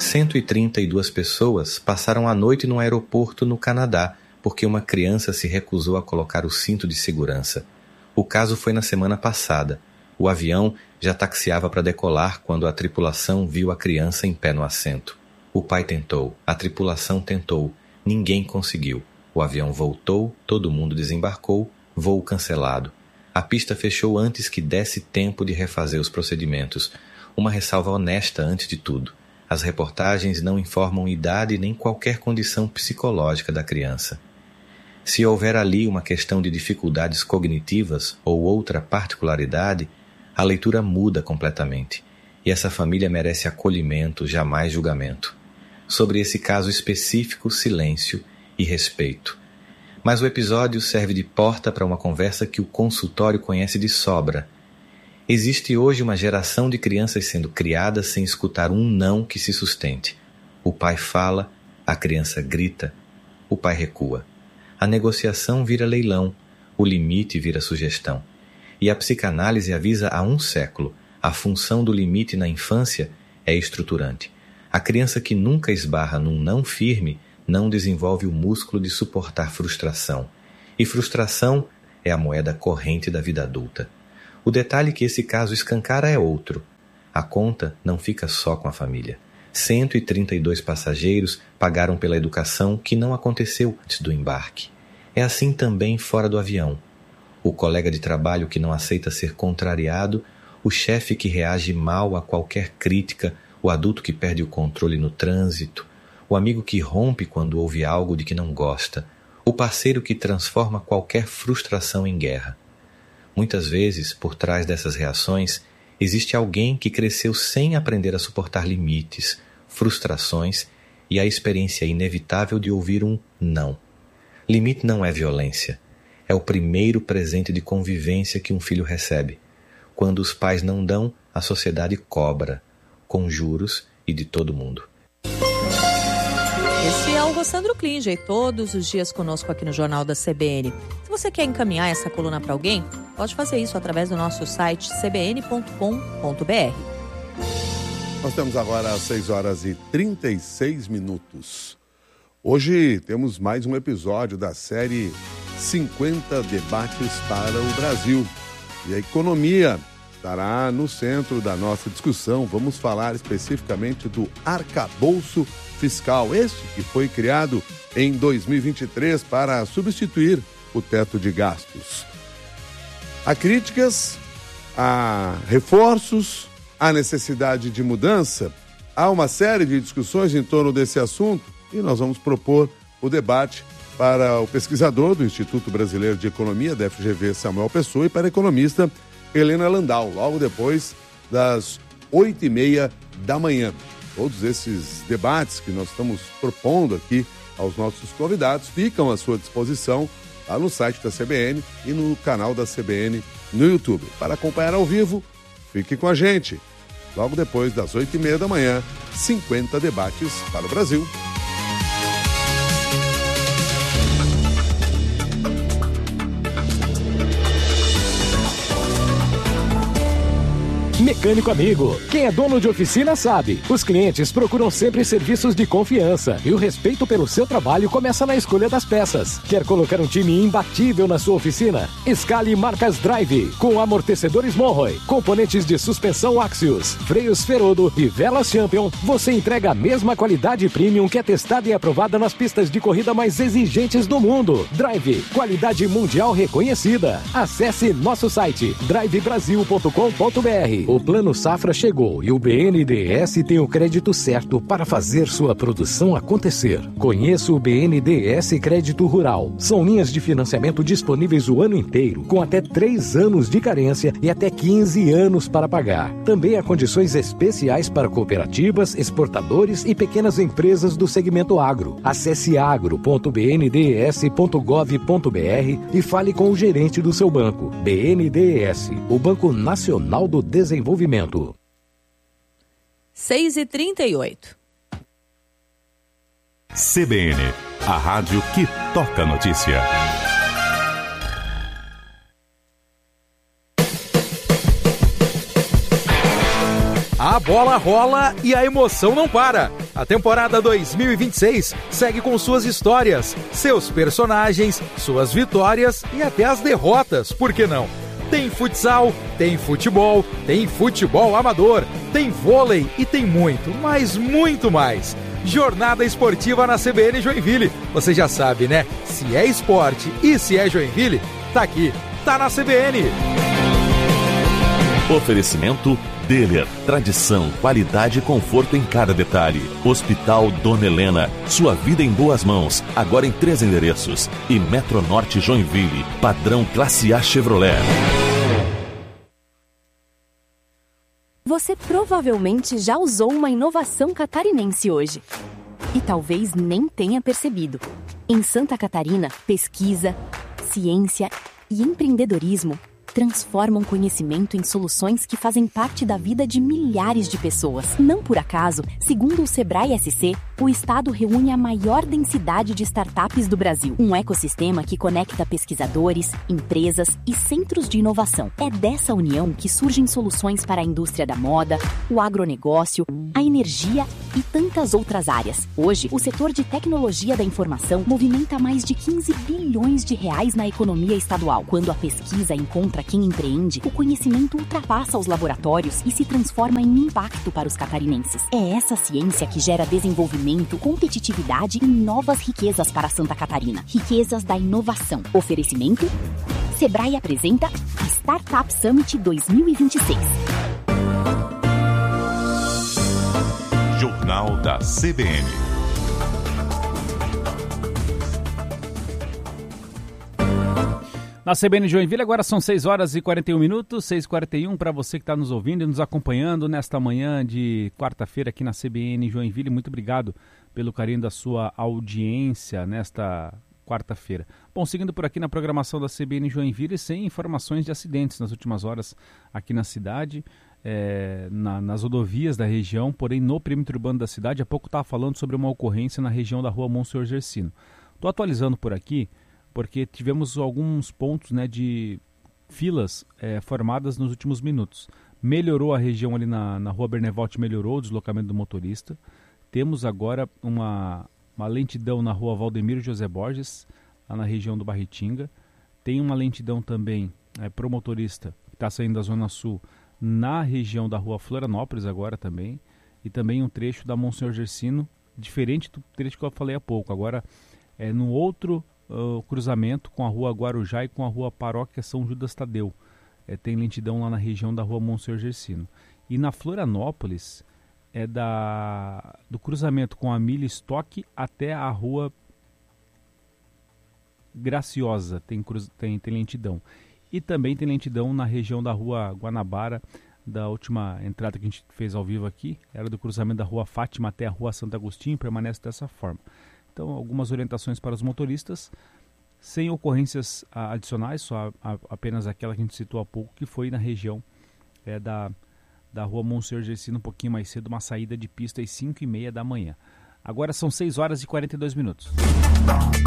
132 pessoas passaram a noite no aeroporto no Canadá porque uma criança se recusou a colocar o cinto de segurança. O caso foi na semana passada. O avião já taxiava para decolar quando a tripulação viu a criança em pé no assento. O pai tentou, a tripulação tentou, ninguém conseguiu. O avião voltou, todo mundo desembarcou, voo cancelado. A pista fechou antes que desse tempo de refazer os procedimentos. Uma ressalva honesta antes de tudo. As reportagens não informam idade nem qualquer condição psicológica da criança. Se houver ali uma questão de dificuldades cognitivas ou outra particularidade, a leitura muda completamente. E essa família merece acolhimento, jamais julgamento. Sobre esse caso específico, silêncio e respeito. Mas o episódio serve de porta para uma conversa que o consultório conhece de sobra. Existe hoje uma geração de crianças sendo criadas sem escutar um não que se sustente. O pai fala, a criança grita, o pai recua. A negociação vira leilão, o limite vira sugestão. E a psicanálise avisa há um século, a função do limite na infância é estruturante. A criança que nunca esbarra num não firme não desenvolve o músculo de suportar frustração. E frustração é a moeda corrente da vida adulta. O detalhe que esse caso escancara é outro. A conta não fica só com a família. 132 passageiros pagaram pela educação que não aconteceu antes do embarque. É assim também fora do avião. O colega de trabalho que não aceita ser contrariado, o chefe que reage mal a qualquer crítica, o adulto que perde o controle no trânsito, o amigo que rompe quando ouve algo de que não gosta, o parceiro que transforma qualquer frustração em guerra. Muitas vezes, por trás dessas reações, existe alguém que cresceu sem aprender a suportar limites, frustrações e a experiência inevitável de ouvir um não. Limite não é violência. É o primeiro presente de convivência que um filho recebe. Quando os pais não dão, a sociedade cobra, com juros e de todo mundo. Esse é o Rossandro Klinger, todos os dias conosco aqui no Jornal da CBN. Se você quer encaminhar essa coluna para alguém, pode fazer isso através do nosso site cbn.com.br. Nós temos agora às 6h36. Hoje temos mais um episódio da série 50 Debates para o Brasil. E a economia estará no centro da nossa discussão. Vamos falar especificamente do arcabouço fiscal, este que foi criado em 2023 para substituir o teto de gastos. Há críticas, há reforços, há necessidade de mudança, há uma série de discussões em torno desse assunto e nós vamos propor o debate para o pesquisador do Instituto Brasileiro de Economia, da FGV, Samuel Pessoa, e para a economista Helena Landau, logo depois das 8h30 da manhã. Todos esses debates que nós estamos propondo aqui aos nossos convidados ficam à sua disposição lá no site da CBN e no canal da CBN no YouTube. Para acompanhar ao vivo, fique com a gente. Logo depois das 8h30 da manhã, 50 debates para o Brasil. Mecânico amigo, quem é dono de oficina sabe. Os clientes procuram sempre serviços de confiança e o respeito pelo seu trabalho começa na escolha das peças. Quer colocar um time imbatível na sua oficina? Escale marcas Drive, com amortecedores Monroe, componentes de suspensão Axios, freios Ferodo e velas Champion. Você entrega a mesma qualidade premium que é testada e aprovada nas pistas de corrida mais exigentes do mundo. Drive, qualidade mundial reconhecida. Acesse nosso site drivebrasil.com.br. O Plano Safra chegou e o BNDES tem o crédito certo para fazer sua produção acontecer. Conheça o BNDES Crédito Rural. São linhas de financiamento disponíveis o ano inteiro, com até 3 anos de carência e até 15 anos para pagar. Também há condições especiais para cooperativas, exportadores e pequenas empresas do segmento agro. Acesse agro.bndes.gov.br e fale com o gerente do seu banco. BNDES, o Banco Nacional do Desenvolvimento. 6h38. CBN, a rádio que toca notícia. A bola rola e a emoção não para. A temporada 2026 segue com suas histórias, seus personagens, suas vitórias e até as derrotas, por que não? Tem futsal, tem futebol amador, tem vôlei e tem muito, mas muito mais. Jornada esportiva na CBN Joinville. Você já sabe, né? Se é esporte e se é Joinville, tá aqui, tá na CBN. Oferecimento Deller, tradição, qualidade e conforto em cada detalhe. Hospital Dona Helena, sua vida em boas mãos, agora em 3 endereços. E Metronorte Joinville, padrão Classe A Chevrolet. Você provavelmente já usou uma inovação catarinense hoje. E talvez nem tenha percebido. Em Santa Catarina, pesquisa, ciência e empreendedorismo transformam conhecimento em soluções que fazem parte da vida de milhares de pessoas. Não por acaso, segundo o Sebrae SC, o estado reúne a maior densidade de startups do Brasil. Um ecossistema que conecta pesquisadores, empresas e centros de inovação. É dessa união que surgem soluções para a indústria da moda, o agronegócio, a energia e tantas outras áreas. Hoje, o setor de tecnologia da informação movimenta mais de 15 bilhões de reais na economia estadual. Quando a pesquisa encontra quem empreende, o conhecimento ultrapassa os laboratórios e se transforma em impacto para os catarinenses. É essa ciência que gera desenvolvimento, competitividade e novas riquezas para Santa Catarina. Riquezas da inovação. Oferecimento: Sebrae apresenta a Startup Summit 2026. Jornal da CBN. Na CBN Joinville, agora são 6 horas e 41 minutos, 6h41, para você que está nos ouvindo e nos acompanhando nesta manhã de quarta-feira aqui na CBN Joinville. Muito obrigado pelo carinho da sua audiência nesta quarta-feira. Bom, seguindo por aqui na programação da CBN Joinville, sem informações de acidentes nas últimas horas aqui na cidade, nas rodovias da região, porém no perímetro urbano da cidade. Há pouco estava falando sobre uma ocorrência na região da rua Monsenhor Gersino. Estou atualizando por aqui, porque tivemos alguns pontos, né, de filas formadas nos últimos minutos. Melhorou a região ali na rua Bernevalt, melhorou o deslocamento do motorista. Temos agora uma lentidão na rua Valdemiro José Borges, lá na região do Barretinga. Tem uma lentidão também para o motorista que está saindo da Zona Sul, na região da rua Florianópolis agora também. E também um trecho da Monsenhor Gersino, diferente do trecho que eu falei há pouco. Agora no outro cruzamento com a rua Guarujá e com a rua Paróquia São Judas Tadeu. Tem lentidão lá na região da rua Monsenhor Gersino. E na Florianópolis, do cruzamento com a Milha Stock até a rua Graciosa, tem lentidão. E também tem lentidão na região da rua Guanabara, da última entrada que a gente fez ao vivo aqui, era do cruzamento da rua Fátima até a rua Santo Agostinho, permanece dessa forma. Então, algumas orientações para os motoristas, sem ocorrências adicionais, só apenas aquela que a gente citou há pouco, que foi na região da rua Monsenhor Gersino, um pouquinho mais cedo, uma saída de pista às 5h30 da manhã. Agora são 6 horas e 42 minutos.